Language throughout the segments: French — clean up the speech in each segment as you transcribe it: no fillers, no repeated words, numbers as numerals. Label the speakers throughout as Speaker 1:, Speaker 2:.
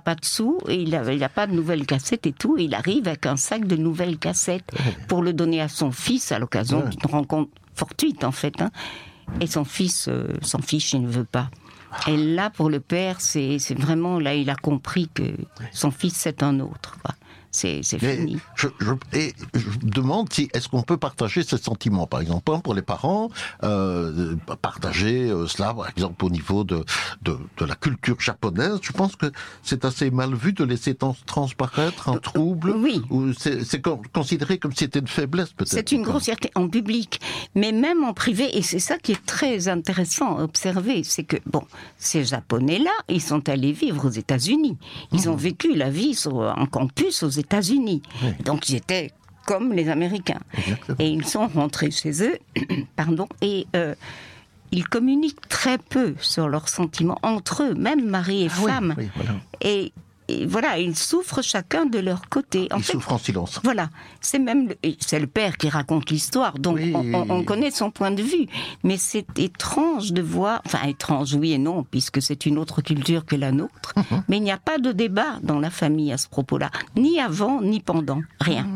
Speaker 1: pas de sous, et il a pas de nouvelles cassettes et tout, et il arrive avec un sac de nouvelles cassettes pour le donner à son fils à l'occasion d'une rencontre fortuite en fait. Hein. Et son fils s'en fiche, il ne veut pas. Et là, pour le père, c'est vraiment, là, il a compris que son fils, c'est un autre. Quoi. C'est fini.
Speaker 2: Je me demande si est-ce qu'on peut partager ces sentiments, par exemple, pour les parents, partager cela, par exemple, au niveau de la culture japonaise. Je pense que c'est assez mal vu de laisser transparaître un trouble.
Speaker 1: Oui.
Speaker 2: Ou c'est considéré comme si c'était une faiblesse, peut-être.
Speaker 1: C'est une grossièreté en public, mais même en privé. Et c'est ça qui est très intéressant à observer, c'est que ces Japonais-là, ils sont allés vivre aux États-Unis. Ils ont vécu la vie en campus aux États-Unis. Oui. Donc ils étaient comme les Américains. Exactement. Et ils sont rentrés chez eux, et ils communiquent très peu sur leurs sentiments entre eux, même mari et femme.
Speaker 2: Oui, voilà.
Speaker 1: Et voilà, ils souffrent chacun de leur côté.
Speaker 2: Ils souffrent en silence.
Speaker 1: Voilà, c'est le père qui raconte l'histoire, donc on connaît son point de vue. Mais c'est étrange de voir, enfin étrange oui et non, puisque c'est une autre culture que la nôtre, mais il n'y a pas de débat dans la famille à ce propos-là, ni avant, ni pendant, rien.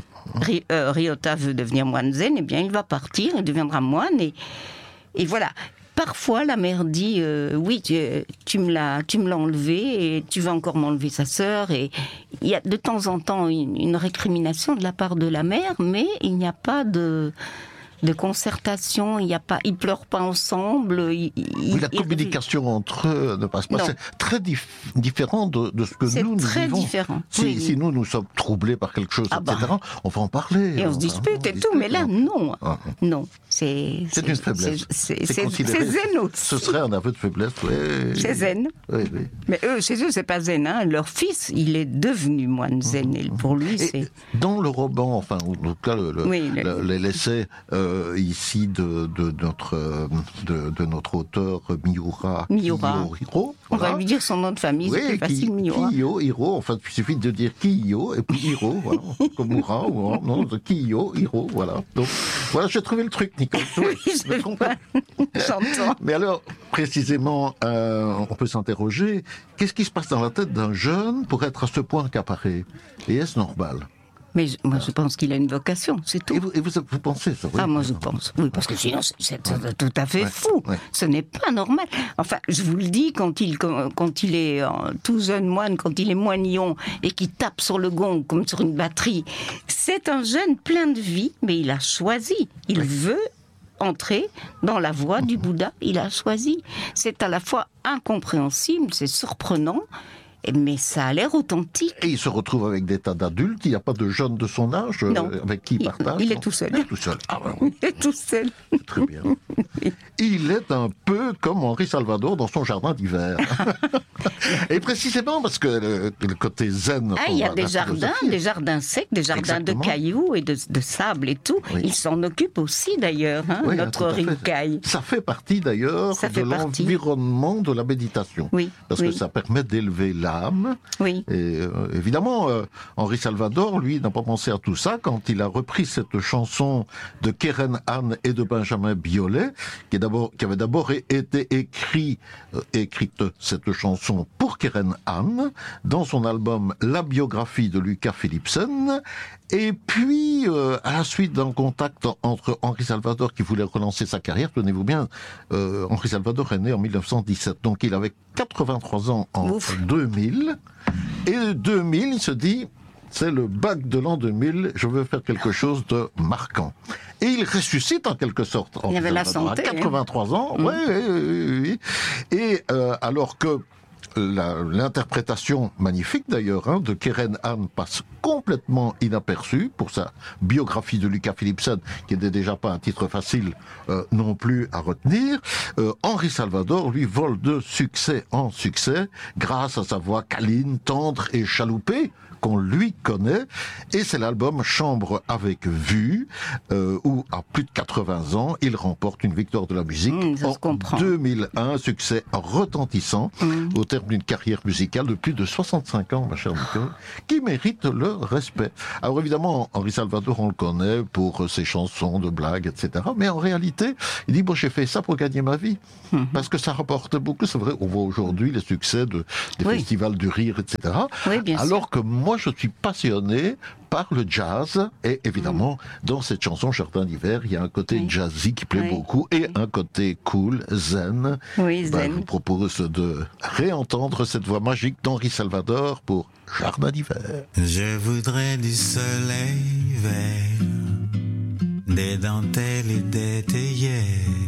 Speaker 1: Ryota veut devenir moine zen, eh bien il va partir, il deviendra moine, et voilà. Parfois, la mère dit oui, tu me l'as enlevé et tu vas encore m'enlever sa sœur. Et il y a de temps en temps une récrimination de la part de la mère, mais il n'y a pas de concertation. Ils pleurent pas ensemble.
Speaker 2: La communication entre eux ne passe pas. C'est très différent de ce que nous vivons.
Speaker 1: C'est très différent.
Speaker 2: Si nous sommes troublés par quelque chose, etc., on va en parler.
Speaker 1: Et on se dispute et tout, mais là, non. Non.
Speaker 2: C'est une faiblesse.
Speaker 1: C'est zen aussi.
Speaker 2: Ce serait un aveu de faiblesse, oui.
Speaker 1: C'est zen.
Speaker 2: Oui.
Speaker 1: Mais chez eux, c'est pas zen. Hein. Leur fils, il est devenu moine zen. Et pour lui, c'est...
Speaker 2: Dans le roman, enfin, en tout cas, l'essai ici de notre auteur Miura Kiyohiro.
Speaker 1: On va lui dire son nom de famille, c'est plus facile, Miura.
Speaker 2: Kiyohiro, enfin, il suffit de dire Kiyo et puis Hiro, voilà, comme Mura, ou non, Kiyohiro, voilà. Donc, voilà, j'ai trouvé le truc, Nicole.
Speaker 1: J'entends.
Speaker 2: Mais alors, précisément, on peut s'interroger, qu'est-ce qui se passe dans la tête d'un jeune pour être à ce point accaparé? Et est-ce normal?
Speaker 1: Mais moi, je pense qu'il a une vocation, c'est tout.
Speaker 2: Et vous pensez ça? Oui.
Speaker 1: Ah, moi, je pense. Oui, parce que sinon, c'est tout à fait fou. Ouais. Ce n'est pas normal. Enfin, je vous le dis, quand il est tout jeune moine, quand il est moignon et qu'il tape sur le gong comme sur une batterie, c'est un jeune plein de vie, mais il a choisi. Il veut entrer dans la voie du Bouddha. Il a choisi. C'est à la fois incompréhensible, c'est surprenant, mais ça a l'air authentique.
Speaker 2: Et il se retrouve avec des tas d'adultes, il n'y a pas de jeunes de son âge avec qui il partage?
Speaker 1: Il est tout seul.
Speaker 2: Il est tout seul. Ah, oui.
Speaker 1: Il est tout seul.
Speaker 2: Très bien. Il est un peu comme Henri Salvador dans son jardin d'hiver. Et précisément parce que le côté zen...
Speaker 1: il y a des jardins secs, des jardins de cailloux et de sable et tout. Oui. Il s'en occupe aussi d'ailleurs, notre Ryukai.
Speaker 2: Ça fait partie d'ailleurs l'environnement de la méditation.
Speaker 1: Oui.
Speaker 2: Parce que ça permet d'élever l'âme.
Speaker 1: Oui.
Speaker 2: Et évidemment, Henri Salvador, lui, n'a pas pensé à tout ça quand il a repris cette chanson de Keren Anne et de Benjamin Biolay, qui avait d'abord été écrite cette chanson pour Keren Anne, dans son album La biographie de Lucas Philipsen. Et puis, à la suite d'un contact entre Henri Salvador qui voulait relancer sa carrière, tenez-vous bien, Henri Salvador est né en 1917, donc il avait 83 ans en 2000. Et 2000, il se dit, c'est le bac de l'an 2000, je veux faire quelque chose de marquant. Et il ressuscite en quelque sorte.
Speaker 1: Il avait la santé.
Speaker 2: À 83 ans, oui. Et alors que l'interprétation magnifique d'ailleurs de Keren Anne passe complètement inaperçue pour sa biographie de Lucas Philipsen, qui n'était déjà pas un titre facile non plus à retenir. Henri Salvador lui vole de succès en succès grâce à sa voix câline, tendre et chaloupée qu'on lui connaît, et c'est l'album Chambre avec vue, où à plus de 80 ans, il remporte une victoire de la musique en 2001, succès retentissant, au terme terme d'une carrière musicale de plus de 65 ans, ma chère Nicole, qui mérite le respect. Alors évidemment, Henri Salvador, on le connaît pour ses chansons de blagues, etc. Mais en réalité, il dit, bon, j'ai fait ça pour gagner ma vie. Parce que ça rapporte beaucoup. C'est vrai, on voit aujourd'hui les succès des festivals du rire, etc.
Speaker 1: Oui, bien
Speaker 2: alors
Speaker 1: sûr.
Speaker 2: que moi, je suis passionné par le jazz. Et évidemment, dans cette chanson, Jardin d'hiver, il y a un côté jazzy qui plaît beaucoup et un côté cool, zen.
Speaker 1: Oui, zen.
Speaker 2: Je vous propose de réentendre cette voix magique d'Henri Salvador pour Jardin d'hiver.
Speaker 3: Je voudrais du soleil vert, des dentelles et des théières,